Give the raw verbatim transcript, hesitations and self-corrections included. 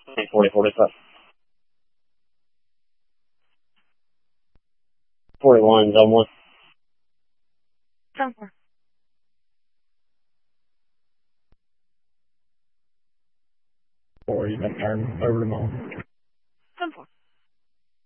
forty, forty-five. forty-one, zone one. Zone four. Four, you got turn over the mall.